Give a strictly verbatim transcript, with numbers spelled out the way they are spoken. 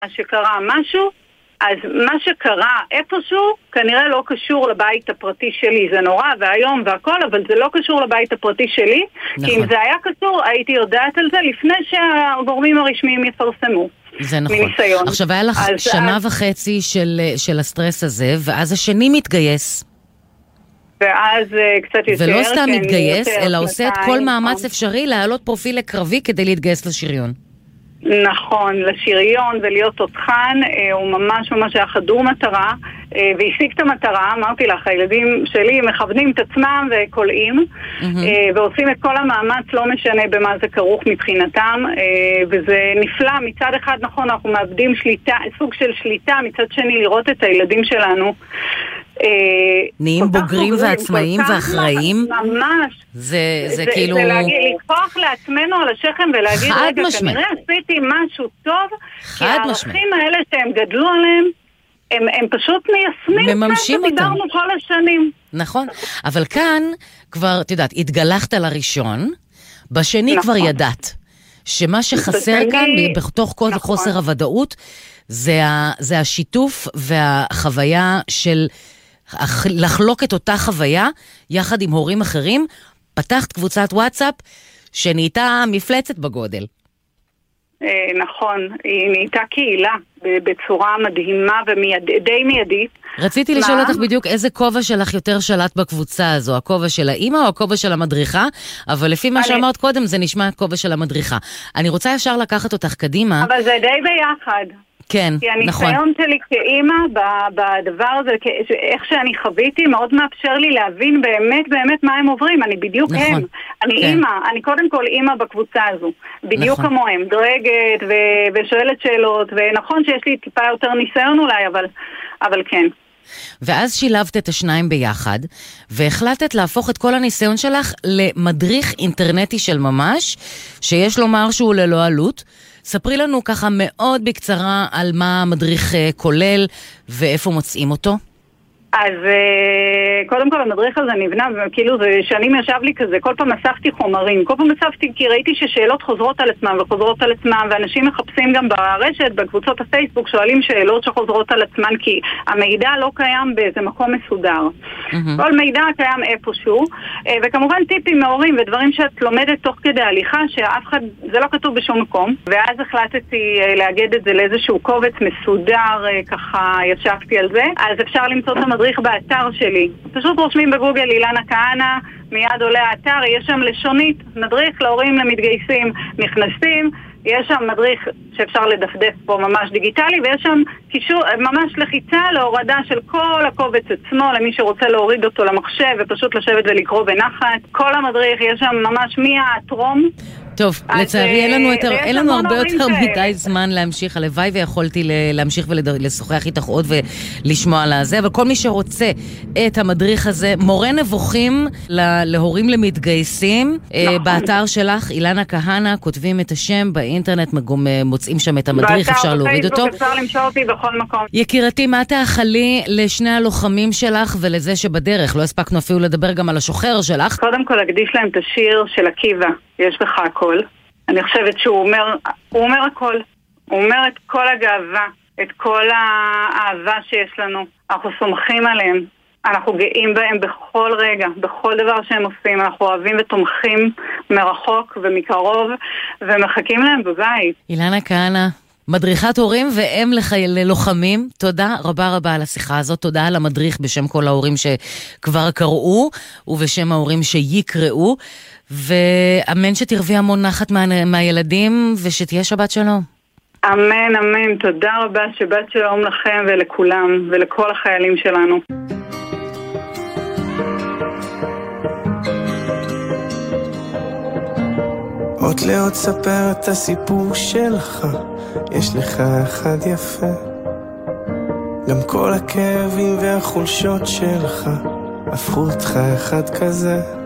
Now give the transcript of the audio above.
שקרה משהו, אז מה שקרה איפשהו כנראה לא קשור לבית הפרטי שלי. זה נורא והיום והכל, אבל זה לא קשור לבית הפרטי שלי. נכון. כי אם זה היה קשור, הייתי יודעת על זה לפני שהגורמים הרשמיים יפרסמו. זה נכון. מניסיון. עכשיו היה לך אז, שנה אז... וחצי של, של הסטרס הזה, ואז השני מתגייס. ואז קצת יותר... ולא סתם מתגייס, אלא שנתיים, עושה את כל מאמץ אפשרי להעלות פרופיל לקרבי כדי להתגייס לשריון. נכון, לשריון ולהיות תותחן, הוא ממש ממש היה חדור מטרה, והשיג את המטרה. אמרתי לך, הילדים שלי מכוונים את עצמם וקולעים, mm-hmm. ועושים את כל המאמץ, לא משנה במה זה כרוך מבחינתם, וזה נפלא. מצד אחד, נכון, אנחנו מאבדים שליטה, סוג של שליטה, מצד שני לראות את הילדים שלנו נהיים בוגרים ועצמאיים ואחראים. ממש. זה כאילו... זה להגיד, לתפוח לעצמנו על השכם ולהגיד, רגע, כנראה עשיתי משהו טוב, כי הערכים האלה שהם גדלו עליהם, הם פשוט מיישמים, מממשים אותם. דיברנו כל השנים. נכון, אבל כאן כבר, את יודעת, התגלחת לראשון, בשני כבר ידעת, שמה שחסר כאן, בתוך כל חוסר הוודאות, זה השיתוף והחוויה של... לחלוק את אותה חוויה יחד עם הורים אחרים. פתחת קבוצת וואטסאפ שנהייתה מפלצת בגודל. נכון, היא נהייתה קהילה בצורה מדהימה ודי מיידית. רציתי לשאול אותך בדיוק איזה כובע שלך יותר שלט בקבוצה הזו, הכובע של האמא או הכובע של המדריכה, אבל לפי מה שאמרת קודם זה נשמע הכובע של המדריכה. אני רוצה ישר לקחת אותך קדימה. אבל זה די ביחד. כן, כי נכון. כי הניסיון שלי כאימא בדבר הזה, איך שאני חוויתי, מאוד מאפשר לי להבין באמת באמת מה הם עוברים. אני בדיוק נכון. הם. אני כן. אימא, אני קודם כל אימא בקבוצה הזו. בדיוק נכון. כמוהם, דואגת ו- ושואלת שאלות, ונכון שיש לי טיפה יותר ניסיון אולי, אבל, אבל כן. ואז שילבת את השניים ביחד, והחלטת להפוך את כל הניסיון שלך למדריך אינטרנטי של ממש, שיש לומר שהוא ללא עלות. ספרי לנו ככה מאוד בקצרה על מה המדריך כולל ואיפה מוצאים אותו. אז קודם כל המדריך הזה נבנה, כאילו זה שנים ישב לי כזה, כל פעם אספתי חומרים, כל פעם אספתי כי ראיתי ששאלות חוזרות על עצמם וחוזרות על עצמם, ואנשים מחפשים גם ברשת, בקבוצות הפייסבוק, שואלים שאלות שחוזרות על עצמם, כי המידע לא קיים באיזה מקום מסודר. Mm-hmm. כל מידע קיים איפשהו, וכמובן טיפים מהורים ודברים שאת לומדת תוך כדי הליכה, שאף אחד, זה לא כתוב בשום מקום, ואז החלטתי לאגד את זה לאיזשהו קובץ מסודר, ככה ישבתי על זה, אז אפשר למצוא את המדריך באתר שלי. פשוט רושמים בגוגל אילנה כהנא, מיד עולה האתר, יש שם לשונית, מדריך להורים למתגייסים, נכנסים, יש שם מדריך שאפשר לדפדף פה ממש דיגיטלי, ויש שם קישור, ממש לחיצה להורדה של כל הקובץ עצמו, למי שרוצה להוריד אותו למחשב ופשוט לשבת ולקרוא בנחת. כל המדריך יש שם ממש מהטרום. טוב, לצערי אין לנו, יותר, אין לנו הרבה יותר מדי זמן להמשיך, הלוואי ויכולתי להמשיך ולשוחח איתך עוד ולשמוע על זה, אבל כל מי שרוצה את המדריך הזה, מורה נבוכים להורים למתגייסים, נכון. באתר שלך, אילנה כהנא, כותבים את השם באינטרנט, מוצאים שם את המדריך, אפשר להוריד אותו. אפשר למצוא אותי בכל מקום. יקירתי, מה תאחלי לשני הלוחמים שלך ולזה שבדרך? לא הספקנו אפילו לדבר גם על השוחר שלך. קודם כל, אקדיש להם את השיר של עקיבא. יש בך הכל. אני חושבת שהוא אומר, הוא אומר הכל. הוא אומר את כל הגאווה, את כל האהבה שיש לנו. אנחנו סומכים עליהם. אנחנו גאים בהם בכל רגע, בכל דבר שהם עושים. אנחנו אוהבים ותומכים מרחוק ומקרוב, ומחכים להם בבית. אילנה כהנא, מדריכת הורים ואם ללוחמים, תודה רבה רבה על השיחה הזאת, תודה על המדריך בשם כל ההורים שכבר קראו, ובשם ההורים שיקראו, ואמן שתרווי המון נחת מה, מהילדים, ושתהיה שבת שלום. אמן, אמן, תודה רבה, שבת שלום לכם ולכולם, ולכל החיילים שלנו. עוד לעוד ספר את הסיפור שלך, יש לך אחד יפה, גם כל הכאבים והחולשות שלך הפכו אותך אחד כזה.